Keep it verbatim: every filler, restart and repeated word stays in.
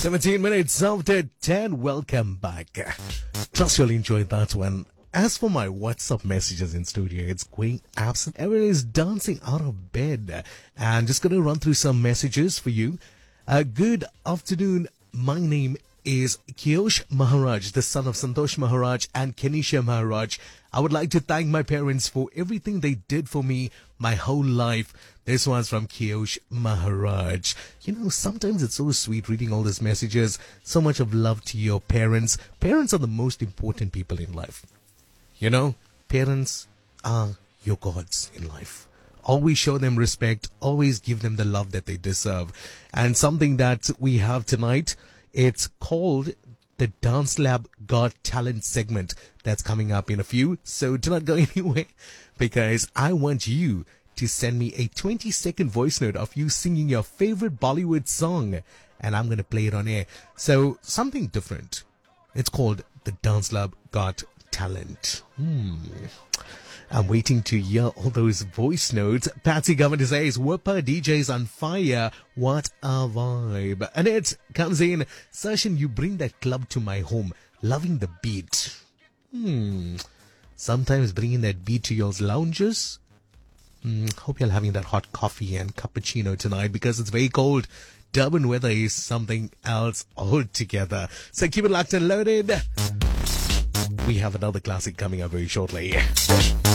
seventeen minutes after ten. Welcome back. Trust you'll enjoy that one. As for my WhatsApp messages in studio, it's going absent. Everyone is dancing out of bed. And just going to run through some messages for you. Uh, good afternoon. My name is Kiosh Maharaj, the son of Santosh Maharaj and Kenisha Maharaj. I would like to thank my parents for everything they did for me my whole life. This one's from Kiosh Maharaj. You know, sometimes it's so sweet reading all these messages. So much of love to your parents. Parents are the most important people in life. You know, parents are your gods in life. Always show them respect. Always give them the love that they deserve. And something that we have tonight, it's called the Dance Lab Got Talent segment that's coming up in a few. So do not go anywhere because I want you to send me a twenty second voice note of you singing your favorite Bollywood song and I'm going to play it on air. So something different. It's called the Dance Lab Got Talent. Hmm. I'm waiting to hear all those voice notes. Patsy Governor says, Whooper D Js on fire. What a vibe. And it comes in, Session, you bring that club to my home. Loving the beat. Hmm. Sometimes bringing that beat to your lounges. Hmm. Hope you're having that hot coffee and cappuccino tonight because it's very cold. Durban weather is something else altogether. So keep it locked and loaded. We have another classic coming up very shortly.